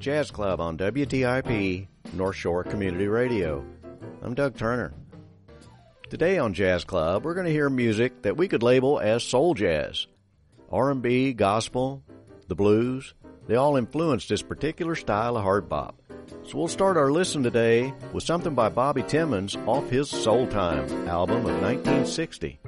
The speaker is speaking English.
Jazz Club on WTIP North Shore Community Radio. I'm Doug Turner. Today on Jazz Club, we're going to hear music that we could label as soul jazz. R&B, gospel, the blues, they all influenced this particular style of hard bop. So we'll start our listen today with something by Bobby Timmons off his Soul Time album of 1960.